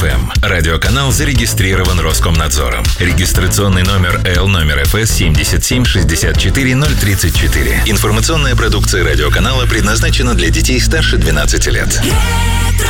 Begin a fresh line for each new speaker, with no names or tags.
FM. Радиоканал зарегистрирован Роскомнадзором. Регистрационный номер L-ФС 7764034. Информационная продукция радиоканала предназначена для детей старше 12 лет.